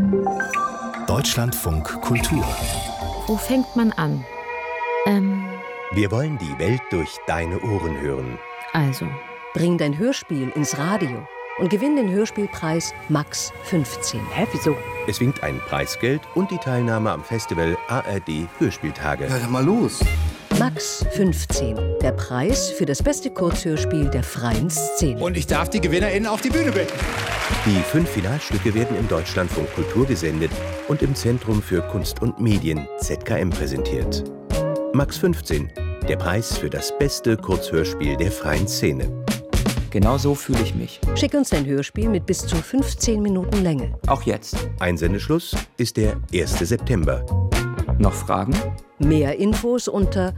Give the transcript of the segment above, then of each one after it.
Deutschlandfunk Kultur. Wo fängt man an? Wir wollen die Welt durch deine Ohren hören. Also. Bring dein Hörspiel ins Radio und gewinn den Hörspielpreis Max 15. Hä, wieso? Es winkt ein Preisgeld und die Teilnahme am Festival ARD Hörspieltage. Ja, dann mal los. Max 15, der Preis für das beste Kurzhörspiel der freien Szene. Und ich darf die GewinnerInnen auf die Bühne bitten. Die 5 Finalstücke werden im Deutschlandfunk Kultur gesendet und im Zentrum für Kunst und Medien ZKM präsentiert. Max 15, der Preis für das beste Kurzhörspiel der freien Szene. Genau so fühle ich mich. Schick uns dein Hörspiel mit bis zu 15 Minuten Länge. Auch jetzt. Einsendeschluss ist der 1. September. Noch Fragen? Mehr Infos unter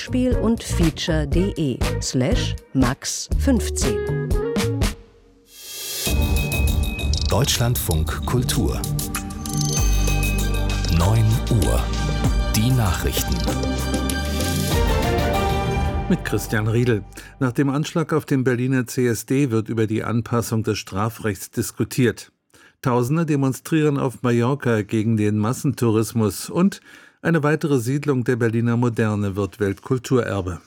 hörspielundfeature.de/max15. Deutschlandfunk Kultur. 9 Uhr. Die Nachrichten. Mit Christian Riedel. Nach dem Anschlag auf den Berliner CSD wird über die Anpassung des Strafrechts diskutiert. Tausende demonstrieren auf Mallorca gegen den Massentourismus und eine weitere Siedlung der Berliner Moderne wird Weltkulturerbe.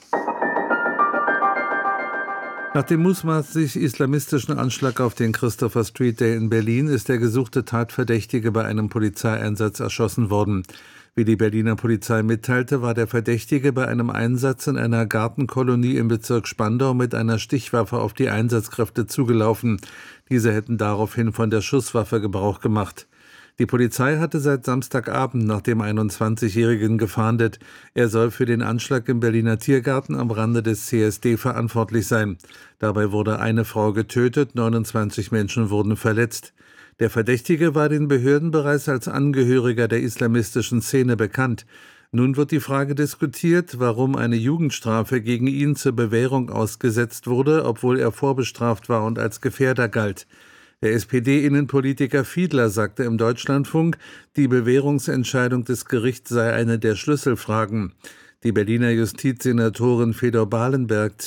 Nach dem mutmaßlich islamistischen Anschlag auf den Christopher Street Day in Berlin ist der gesuchte Tatverdächtige bei einem Polizeieinsatz erschossen worden. Wie die Berliner Polizei mitteilte, war der Verdächtige bei einem Einsatz in einer Gartenkolonie im Bezirk Spandau mit einer Stichwaffe auf die Einsatzkräfte zugelaufen. Diese hätten daraufhin von der Schusswaffe Gebrauch gemacht. Die Polizei hatte seit Samstagabend nach dem 21-Jährigen gefahndet. Er soll für den Anschlag im Berliner Tiergarten am Rande des CSD verantwortlich sein. Dabei wurde eine Frau getötet, 29 Menschen wurden verletzt. Der Verdächtige war den Behörden bereits als Angehöriger der islamistischen Szene bekannt. Nun wird die Frage diskutiert, warum eine Jugendstrafe gegen ihn zur Bewährung ausgesetzt wurde, obwohl er vorbestraft war und als Gefährder galt. Der SPD-Innenpolitiker Fiedler sagte im Deutschlandfunk, die Bewährungsentscheidung des Gerichts sei eine der Schlüsselfragen. Die Berliner Justizsenatorin Fedor Badenberg,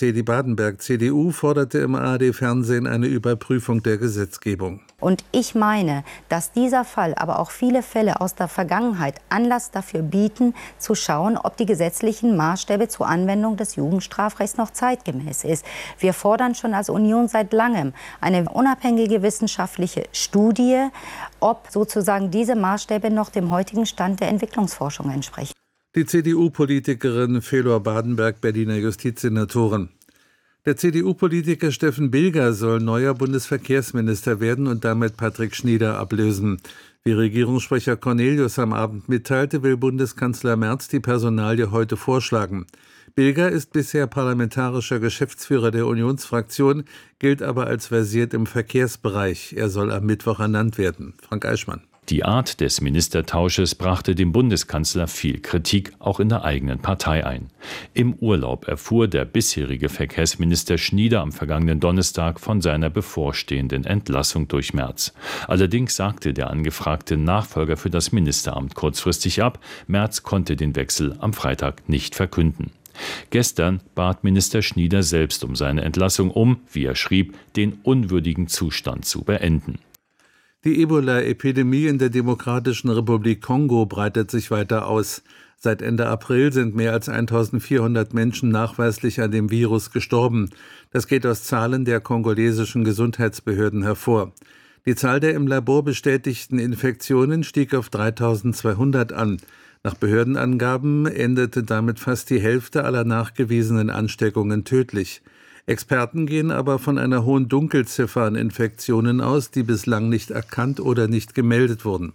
CDU, forderte im ARD-Fernsehen eine Überprüfung der Gesetzgebung. Und ich meine, dass dieser Fall, aber auch viele Fälle aus der Vergangenheit Anlass dafür bieten, zu schauen, ob die gesetzlichen Maßstäbe zur Anwendung des Jugendstrafrechts noch zeitgemäß ist. Wir fordern schon als Union seit langem eine unabhängige wissenschaftliche Studie, ob sozusagen diese Maßstäbe noch dem heutigen Stand der Entwicklungsforschung entsprechen. Die CDU-Politikerin Fedor Badenberg, Berliner Justizsenatorin. Der CDU-Politiker Steffen Bilger soll neuer Bundesverkehrsminister werden und damit Patrick Schnieder ablösen. Wie Regierungssprecher Cornelius am Abend mitteilte, will Bundeskanzler Merz die Personalie heute vorschlagen. Bilger ist bisher parlamentarischer Geschäftsführer der Unionsfraktion, gilt aber als versiert im Verkehrsbereich. Er soll am Mittwoch ernannt werden. Frank Eichmann. Die Art des Ministertausches brachte dem Bundeskanzler viel Kritik, auch in der eigenen Partei ein. Im Urlaub erfuhr der bisherige Verkehrsminister Schnieder am vergangenen Donnerstag von seiner bevorstehenden Entlassung durch Merz. Allerdings sagte der angefragte Nachfolger für das Ministeramt kurzfristig ab. Merz konnte den Wechsel am Freitag nicht verkünden. Gestern bat Minister Schnieder selbst um seine Entlassung, um, wie er schrieb, den unwürdigen Zustand zu beenden. Die Ebola-Epidemie in der Demokratischen Republik Kongo breitet sich weiter aus. Seit Ende April sind mehr als 1400 Menschen nachweislich an dem Virus gestorben. Das geht aus Zahlen der kongolesischen Gesundheitsbehörden hervor. Die Zahl der im Labor bestätigten Infektionen stieg auf 3200 an. Nach Behördenangaben endete damit fast die Hälfte aller nachgewiesenen Ansteckungen tödlich. Experten gehen aber von einer hohen Dunkelziffer an Infektionen aus, die bislang nicht erkannt oder nicht gemeldet wurden.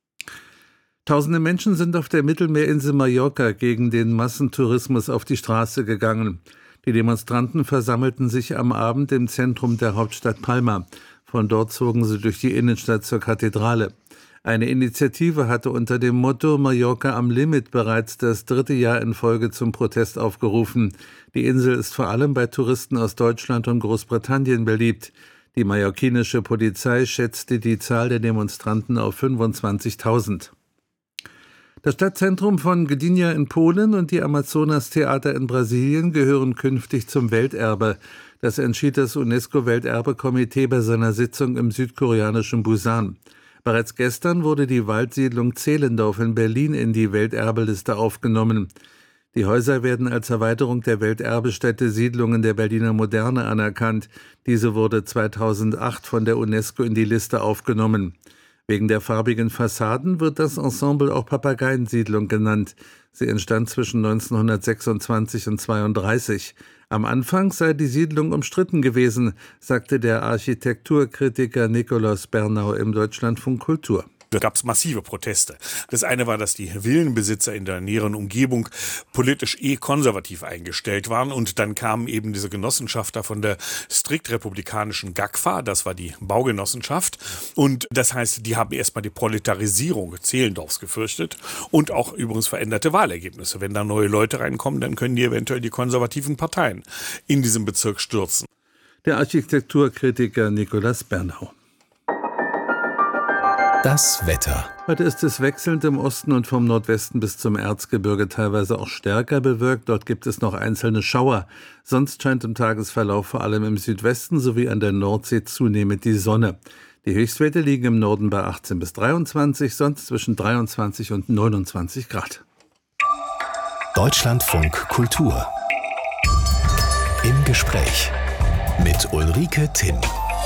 Tausende Menschen sind auf der Mittelmeerinsel Mallorca gegen den Massentourismus auf die Straße gegangen. Die Demonstranten versammelten sich am Abend im Zentrum der Hauptstadt Palma. Von dort zogen sie durch die Innenstadt zur Kathedrale. Eine Initiative hatte unter dem Motto Mallorca am Limit bereits das 3. Jahr in Folge zum Protest aufgerufen. Die Insel ist vor allem bei Touristen aus Deutschland und Großbritannien beliebt. Die mallorquinische Polizei schätzte die Zahl der Demonstranten auf 25.000. Das Stadtzentrum von Gdynia in Polen und die Amazonas-Theater in Brasilien gehören künftig zum Welterbe. Das entschied das UNESCO-Welterbekomitee bei seiner Sitzung im südkoreanischen Busan. Bereits gestern wurde die Waldsiedlung Zehlendorf in Berlin in die Welterbeliste aufgenommen. Die Häuser werden als Erweiterung der Welterbestätte Siedlungen der Berliner Moderne anerkannt. Diese wurde 2008 von der UNESCO in die Liste aufgenommen. Wegen der farbigen Fassaden wird das Ensemble auch Papageiensiedlung genannt. Sie entstand zwischen 1926 und 1932. Am Anfang sei die Siedlung umstritten gewesen, sagte der Architekturkritiker Nikolaus Bernau im Deutschlandfunk Kultur. Da gab es massive Proteste. Das eine war, dass die Villenbesitzer in der näheren Umgebung politisch konservativ eingestellt waren. Und dann kamen eben diese Genossenschafter von der strikt republikanischen GAGFA, das war die Baugenossenschaft. Und das heißt, die haben erstmal die Proletarisierung Zehlendorfs gefürchtet und auch übrigens veränderte Wahlergebnisse. Wenn da neue Leute reinkommen, dann können die eventuell die konservativen Parteien in diesem Bezirk stürzen. Der Architekturkritiker Nikolaus Bernau. Das Wetter. Heute ist es wechselnd im Osten und vom Nordwesten bis zum Erzgebirge teilweise auch stärker bewölkt. Dort gibt es noch einzelne Schauer. Sonst scheint im Tagesverlauf vor allem im Südwesten sowie an der Nordsee zunehmend die Sonne. Die Höchstwerte liegen im Norden bei 18 bis 23, sonst zwischen 23 und 29 Grad. Deutschlandfunk Kultur. Im Gespräch mit Ulrike Timm.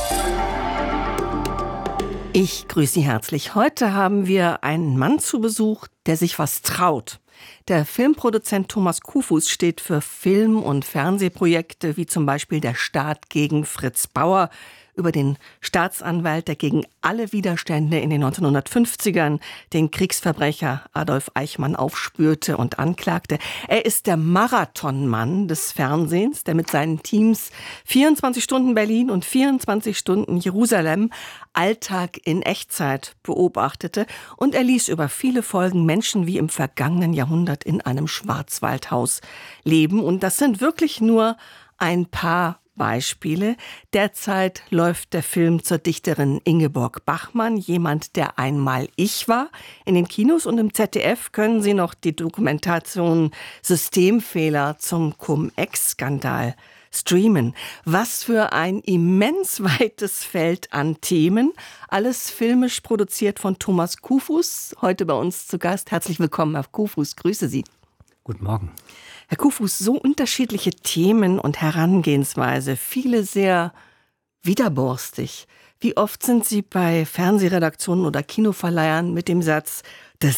Ich grüße Sie herzlich. Heute haben wir einen Mann zu Besuch, der sich was traut. Der Filmproduzent Thomas Kuhfuß steht für Film- und Fernsehprojekte wie zum Beispiel Der Staat gegen Fritz Bauer, über den Staatsanwalt, der gegen alle Widerstände in den 1950ern den Kriegsverbrecher Adolf Eichmann aufspürte und anklagte. Er ist der Marathonmann des Fernsehens, der mit seinen Teams 24 Stunden Berlin und 24 Stunden Jerusalem Alltag in Echtzeit beobachtete. Und er ließ über viele Folgen Menschen wie im vergangenen Jahrhundert in einem Schwarzwaldhaus leben. Und das sind wirklich nur ein paar Beispiele. Derzeit läuft der Film zur Dichterin Ingeborg Bachmann, jemand, der einmal ich war. In den Kinos und im ZDF können Sie noch die Dokumentation Systemfehler zum Cum-Ex-Skandal streamen. Was für ein immens weites Feld an Themen. Alles filmisch produziert von Thomas Kuhfuß. Heute bei uns zu Gast. Herzlich willkommen, Herr Kuhfuß. Grüße Sie. Guten Morgen. Herr Kuhfuß, so unterschiedliche Themen und Herangehensweise, viele sehr widerborstig. Wie oft sind Sie bei Fernsehredaktionen oder Kinoverleihern mit dem Satz